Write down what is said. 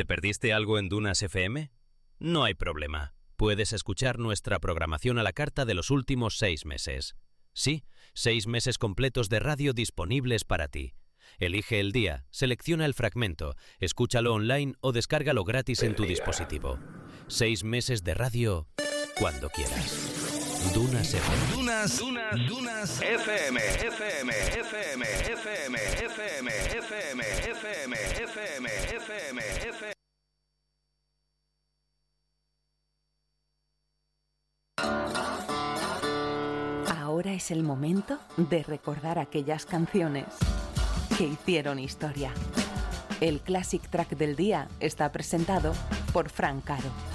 ¿Te perdiste algo en Dunas FM? No hay problema. Puedes escuchar nuestra programación a la carta de los últimos 6 meses. Sí, 6 meses completos de radio disponibles para ti. Elige el día, selecciona el fragmento, escúchalo online o descárgalo gratis en tu dispositivo. 6 meses de radio cuando quieras. Dunas FM. Dunas FM. Ahora es el momento de recordar aquellas canciones que hicieron historia. El Classic Track del día está presentado por Fran Caro.